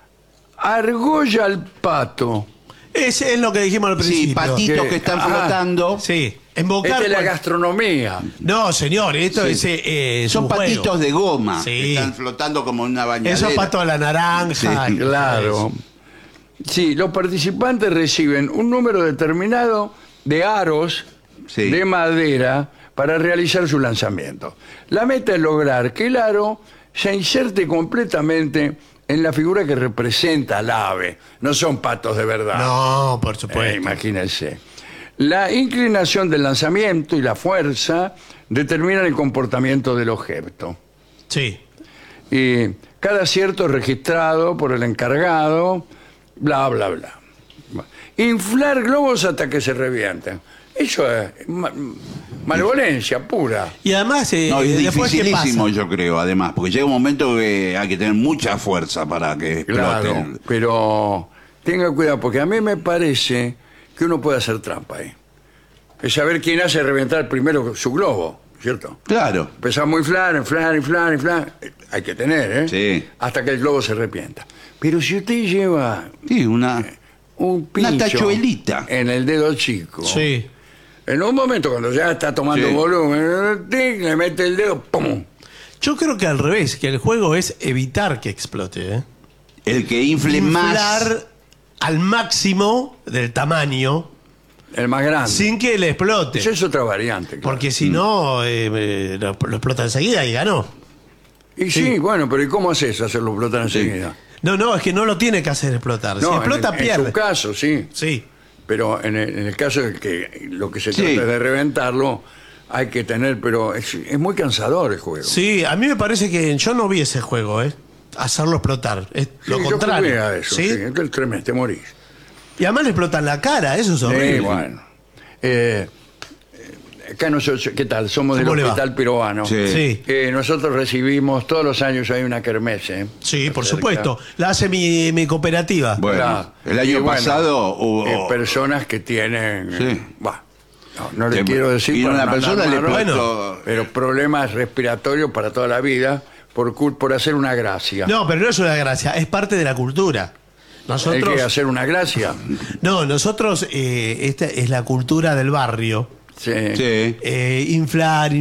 argolla al pato. Ese es lo que dijimos al principio. Sí, patitos que están Ajá. flotando. Sí, embocar. Esta es la cual- gastronomía. No, señor, esto Sí. es Son un juego. patitos de goma Sí. que están flotando como en una bañadera. Esos patos a la naranja. Sí, Claro. Sí, los participantes reciben un número determinado de aros Sí. de madera para realizar su lanzamiento. La meta es lograr que el aro se inserte completamente en la figura que representa al ave. No son patos de verdad. No, por supuesto. Imagínense. La inclinación del lanzamiento y la fuerza determinan el comportamiento del objeto. Sí. Y cada acierto es registrado por el encargado, bla, bla, bla. Inflar globos hasta que se revienten. Eso es malevolencia pura. Y además, No, es después, ¿qué dificilísimo, pasa? yo creo, además, porque llega un momento que hay que tener mucha fuerza para que exploten. Claro, pero tenga cuidado, porque a mí me parece que uno puede hacer trampa ahí. Es saber quién hace reventar primero su globo, ¿cierto? Claro. Empezamos a inflar. Hay que tener, ¿eh? Sí. Hasta que el globo se arrepienta. Pero si usted lleva Sí, una un pincho tachuelita. en el dedo chico, Sí. en un momento cuando ya está tomando Sí. volumen, tic, le mete el dedo, ¡pum! Yo creo que al revés, que el juego es evitar que explote. ¿eh? El que infle más. Inflar al máximo del tamaño El más grande. sin que le explote. Esa es otra variante. claro. Porque si no, lo explota enseguida y ganó. Y sí, bueno, pero ¿y cómo haces hacerlo explotar enseguida? No, es que no lo tiene que hacer explotar. si No, explota, en pierde. su caso, sí. Sí. Pero en el caso de que lo que se Sí. trata es de reventarlo, hay que tener, pero es muy cansador el juego. Sí, a mí me parece que yo no vi ese juego, hacerlo explotar. Es lo Sí, yo contrario. jugué a eso, ¿Sí? sí, entonces tremendo, te morís. Y además le explotan la cara, eso es horrible. Bueno. Acá nosotros, ¿qué tal? Somos del ¿Cómo le va? Hospital Peruano. Sí. Sí. Nosotros recibimos, todos los años hay una kermesse. Sí, por Cerca. supuesto. La hace mi cooperativa. Bueno, Claro. el Y año bueno, pasado hubo. personas que tienen... Sí. No le Te- quiero decir... y para una no persona le alarmarlo, explotó- pero problemas respiratorios para toda la vida por hacer una gracia. No, pero no es una gracia, es parte de la cultura. Hay Nosotros, que hacer una gracia. nosotros esta es la cultura del barrio. Sí, Sí. Inflar.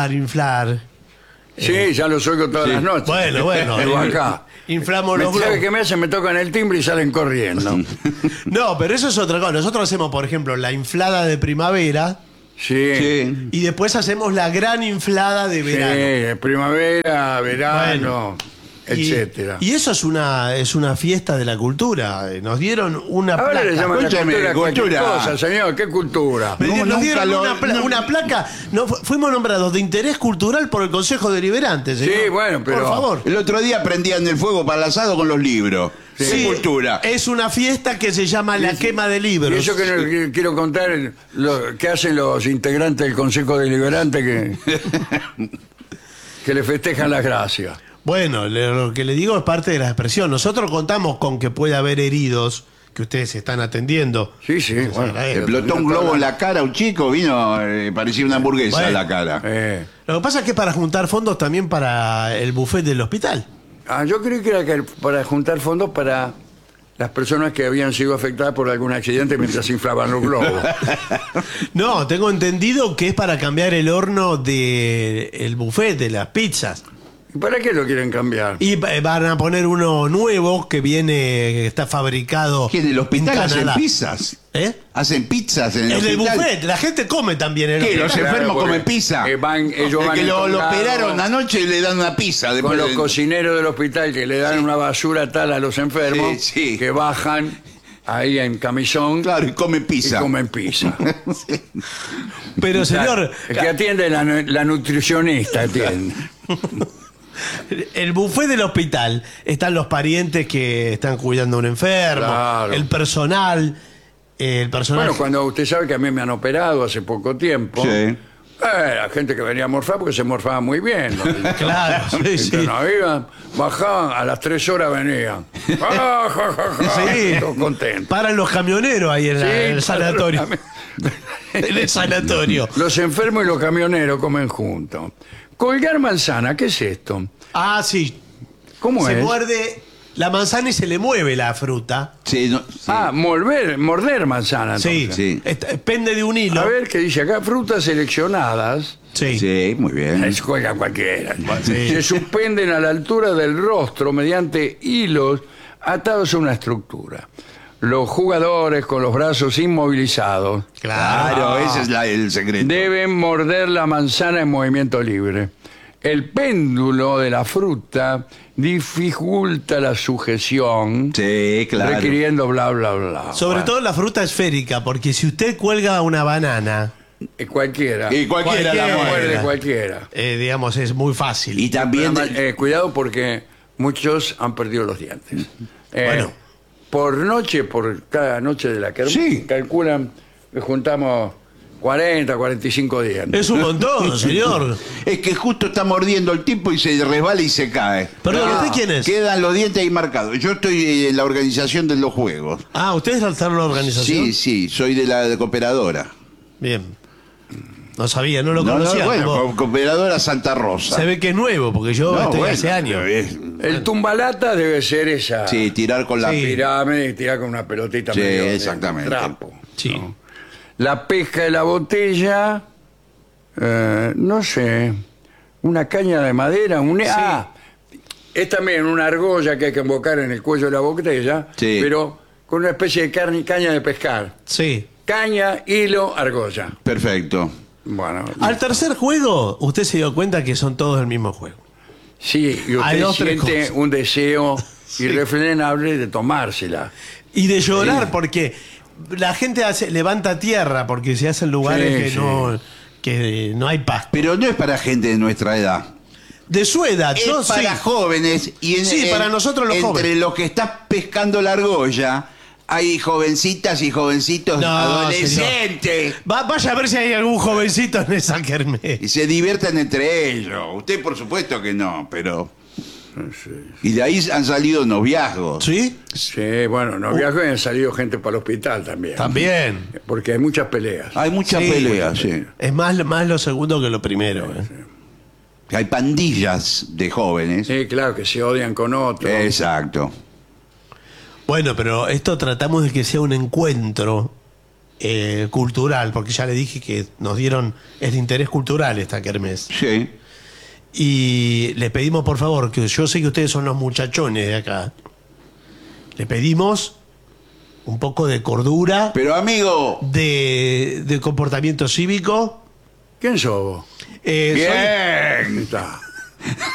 Sí, ya los oigo todas las noches. Bueno. Vivo acá. Inflamos los ¿Sabe globos. qué me hacen? Me tocan el timbre y salen corriendo. No, pero eso es otra cosa. Nosotros hacemos, por ejemplo, la inflada de primavera Sí. Sí. y después hacemos la gran inflada de verano. Sí, primavera, verano, etcétera. Y eso es una fiesta de la cultura. Nos dieron una Ahora placa. le llaman la Escúchame, cultura, cualquier cultura. cosa, señor. ¿Qué cultura? Me No, nos nunca dieron lo- una placa. No, fuimos nombrados de interés cultural por el Consejo Deliberante, señor. Sí, bueno, pero- Por favor. El otro día prendían el fuego para el asado con los libros. Sí. Qué cultura. Es una fiesta que se llama la quema de Y libros. eso que no quiero contar, lo que hacen los integrantes del Consejo Deliberante que le festejan las gracias. Bueno, lo que le digo es parte de la expresión. Nosotros contamos con que puede haber heridos que ustedes están atendiendo. Sí, sí, bueno. Explotó un globo en la cara, un chico vino, parecía una hamburguesa Bueno. en la cara. Lo que pasa es que es para juntar fondos también para el buffet del hospital. Yo creí que era para juntar fondos para las personas que habían sido afectadas por algún accidente mientras inflaban los globos. No, tengo entendido que es para cambiar el horno del buffet de las pizzas. ¿Para qué lo quieren cambiar? Y van a poner uno nuevo que está fabricado ¿Qué, en el hospital en hacen Canadá. pizzas? ¿Eh? ¿Hacen pizzas en el El del hospital? buffet, la gente come también en el ¿Qué, hospital. los enfermos porque, comen pizza? ellos van El que lo entongados operaron anoche y le dan una pizza. con Después los de- cocineros del hospital que le dan una basura tal a los enfermos Sí, sí. que bajan ahí en camisón Claro, y comen y pizza. comen pizza. Pero señor, El que atiende la nutricionista atiende. el buffet del hospital están los parientes que están cuidando a un enfermo, Claro. el personal. Bueno, cuando usted sabe que a mí me han operado hace poco tiempo, Sí. la gente que venía a morfar porque se morfaba muy bien. Claro, sí, sí. Entonces, no, iban, bajaban, a las 3 horas venían. Ja, ja, ja, ja, Sí. todos contentos. Paran los camioneros ahí en, Sí, en el sanatorio. En el sanatorio. Los enfermos y los camioneros comen juntos. Colgar manzana, ¿qué es esto? Ah, sí. ¿Cómo Se es? muerde la manzana y se le mueve la fruta. Sí, no, sí. Ah, morder manzana. Sí, entonces. Sí. Pende de un hilo. A ver qué dice acá, frutas seleccionadas. Sí. Sí, muy bien. Se juega cualquiera. Sí. Se suspenden a la altura del rostro mediante hilos atados a una estructura. Los jugadores con los brazos inmovilizados Claro, ese es el secreto. deben morder la manzana en movimiento libre. El péndulo de la fruta dificulta la sujeción, Sí, claro. requiriendo bla, bla, bla. Sobre Bueno, todo la fruta esférica, porque si usted cuelga una banana, cualquiera. Y cualquiera la Cualquiera. Muerde muerde. cualquiera. digamos, es muy fácil. Y también... Nada más, cuidado porque muchos han perdido los dientes. Bueno. Por noche, por cada noche de la kermés, Sí. calculan que juntamos 40, 45 dientes. Es un montón, señor. Es que justo está mordiendo el tipo y se resbala y se cae. Perdón, ¿usted quién es? Quedan los dientes ahí marcados. Yo estoy en la organización de los juegos. Ah, ¿ustedes están en la organización? Sí, sí, soy de la cooperadora. Bien. No sabía, no lo No, conocía. bueno, Como- cooperadora Santa Rosa. se ve que es nuevo, porque yo No, estoy bueno, hace años. pero es- El tumbalata debe ser esa Sí, tirar con la... Sí. pirámide y tirar con una pelotita Sí, medio de exactamente. trapo. Sí. ¿no? La pesca de la botella, no sé, una caña de madera, es también una argolla que hay que embocar en el cuello de la botella, Sí. pero con una especie de caña de pescar. Sí. Caña, hilo, argolla. Perfecto. Bueno, Al tercer juego, usted se dio cuenta que son todos el mismo juego. sí, y Hay usted dos, tres siente cosas. un deseo irrefrenable de tomársela. Y de llorar, porque la gente levanta tierra, porque se hacen lugares Sí, que no hay paz. Pero no es para gente de nuestra edad. De su edad, yo Es para sí. jóvenes. Y Sí, para nosotros los entre jóvenes. los que está pescando la argolla, hay jovencitas y jovencitos No, adolescentes. Vaya a ver si hay algún jovencito en esa kermés. Y se divierten entre ellos. Usted, por supuesto que no, pero... Y de ahí han salido noviazgos. ¿Sí? Sí, bueno, no viajo y han salido gente para el hospital también. También. Porque hay muchas peleas. Hay muchas Sí, peleas, sí. Es más lo segundo que lo primero. Hay pandillas de jóvenes. Sí, claro, que se odian con otros. Exacto. Bueno, pero esto tratamos de que sea un encuentro cultural, porque ya le dije que nos dieron el interés cultural esta kermés. Sí. Y le pedimos, por favor, que yo sé que ustedes son los muchachones de acá. Le pedimos un poco de cordura, Pero amigo, de comportamiento cívico. ¿Quién sos vos? Soy- Bien. Está.